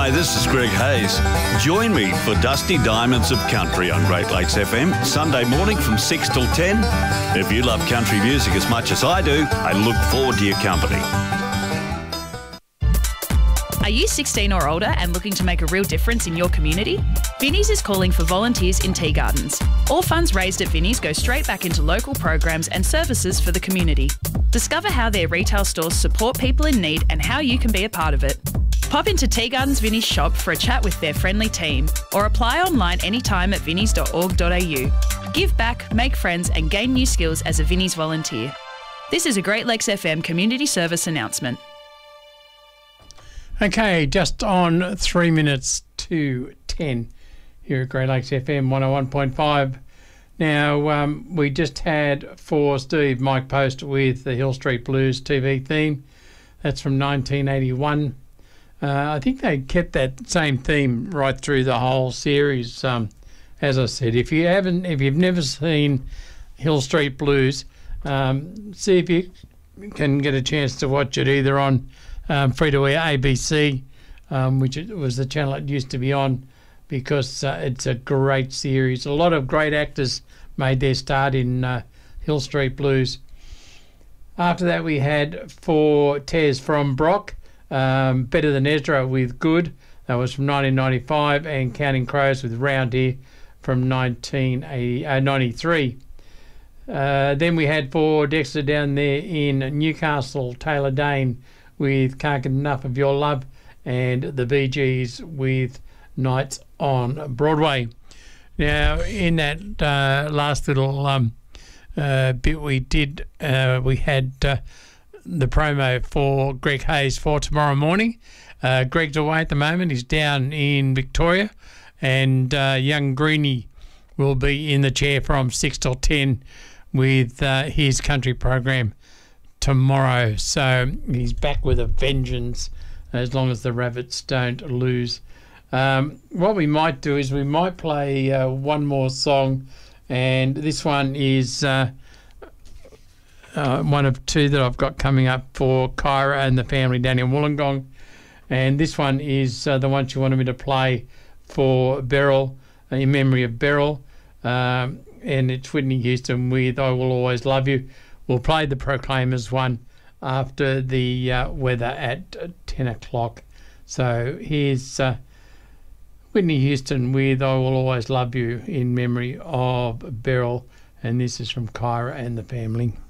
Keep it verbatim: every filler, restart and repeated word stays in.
Hi, this is Greg Hayes. Join me for Dusty Diamonds of Country on Great Lakes F M, Sunday morning from six till ten. If you love country music as much as I do, I look forward to your company. Are you sixteen or older and looking to make a real difference in your community? Vinnie's is calling for volunteers in tea gardens. All funds raised at Vinnie's go straight back into local programs and services for the community. Discover how their retail stores support people in need and how you can be a part of it. Pop into Tea Gardens Vinnie's shop for a chat with their friendly team, or apply online anytime at vinnies dot org dot a u. Give back, make friends and gain new skills as a Vinnie's volunteer. This is a Great Lakes F M community service announcement. Okay, just on three minutes to ten here at Great Lakes F M one oh one point five. Now, um, we just had for Steve Mike Post with the Hill Street Blues T V theme. That's from nineteen eighty-one. Uh, I think they kept that same theme right through the whole series. Um, as I said, if you haven't, if you've never seen Hill Street Blues, um, see if you can get a chance to watch it either on um, free-to-air A B C, um, which it was the channel it used to be on, because uh, it's a great series. A lot of great actors made their start in uh, Hill Street Blues. After that, we had for Tez from Brock, um, Better Than Ezra with Good. That was from nineteen ninety-five, and Counting Crows with Round Here from nineteen ninety-three. Uh, then we had for Dexter down there in Newcastle, Taylor Dane with Can't Get Enough of Your Love, and the Bee Gees with Nights on Broadway. Now, in that uh, last little um, uh, bit we did, uh, we had uh, the promo for Greg Hayes for tomorrow morning. Uh, Greg's away at the moment. He's down in Victoria, and uh, young Greenie will be in the chair from six till ten with uh, his country program tomorrow. So he's back with a vengeance as long as the Rabbits don't lose. Um, what we might do is we might play uh, one more song, and this one is uh, uh, one of two that I've got coming up for Kyra and the family down in Wollongong, and this one is uh, the one she wanted me to play for Beryl, uh, in memory of Beryl, um, and it's Whitney Houston with I Will Always Love You. We'll play the Proclaimers one after the uh, weather at ten o'clock. So here's Uh, Whitney Houston with I Will Always Love You in memory of Beryl, and this is from Kyra and the family.